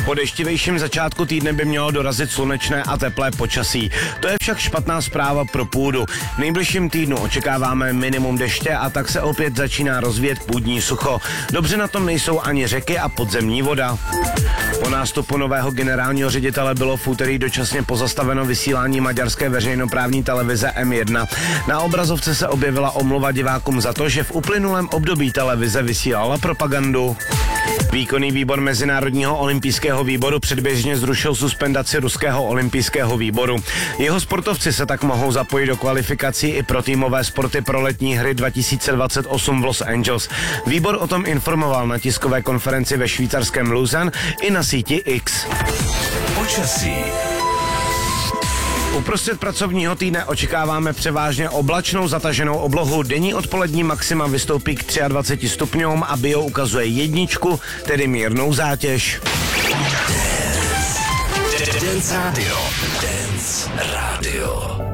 Po deštivějším začátku týdne by mělo dorazit slunečné a teplé počasí. To je však špatná zpráva pro půdu. V nejbližším týdnu očekáváme minimum deště a tak se opět začíná rozvíjet půdní sucho. Dobře na tom nejsou ani řeky a podzemní voda. Po nástupu nového generálního ředitele bylo v úterý dočasně pozastaveno vysílání maďarské veřejnoprávní televize M1. Na obrazovce se objevila omluva divákům za to, že v uplynulém období televize vysílala propagandu. Výkonný výbor Mezinárodního olympijského výboru předběžně zrušil suspendaci Ruského olympijského výboru. Jeho sportovci se tak mohou zapojit do kvalifikací i pro týmové sporty pro letní hry 2028 v Los Angeles. Výbor o tom informoval na tiskové konferenci ve švýcarském Lausanne i na síti X. Počasí. Uprostřed pracovního týdne očekáváme převážně oblačnou zataženou oblohu. Denní odpolední maxima vystoupí k 23 stupňům a bio ukazuje 1, tedy mírnou zátěž. Dance Radio.